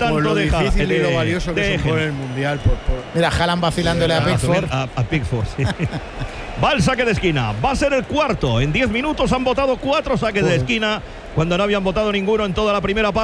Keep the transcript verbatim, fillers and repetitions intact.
tanto por lo de difícil Haaland, y lo de- valioso que de supone Egen. el Mundial. Por, por... Mira, Haaland vacilándole a A, Pickford. a, a Pickford, sí. Va el saque de esquina. Va a ser el cuarto. En diez minutos han votado cuatro saques de esquina cuando no habían votado ninguno en toda la primera parte.